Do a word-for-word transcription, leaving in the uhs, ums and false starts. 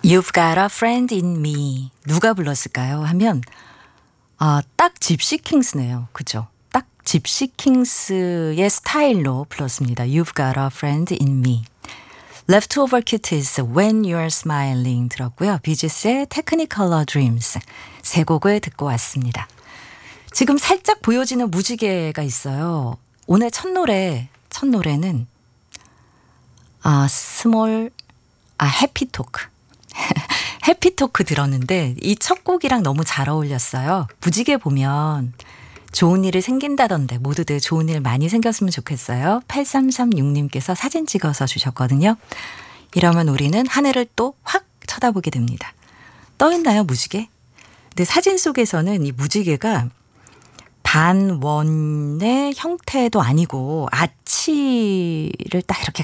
You've got a friend in me. 누가 불렀을까요? 하면 아, 딱 집시 킹스네요. 그죠? 딱 집시 킹스의 스타일로 불렀습니다. You've got a friend in me. Leftover Cuties, When You're Smiling 들었고요. 비지스의 Technicolor Dreams 세 곡을 듣고 왔습니다. 지금 살짝 보여지는 무지개가 있어요. 오늘 첫 노래, 첫 노래는 아, 스몰, 아, 해피토크. 해피토크 들었는데 이 첫 곡이랑 너무 잘 어울렸어요. 무지개 보면 좋은 일이 생긴다던데 모두들 좋은 일 많이 생겼으면 좋겠어요. 팔삼삼육님께서 사진 찍어서 주셨거든요. 이러면 우리는 하늘을 또 확 쳐다보게 됩니다. 떠있나요, 무지개? 근데 사진 속에서는 이 무지개가 반원의 형태도 아니고 아치를 딱 이렇게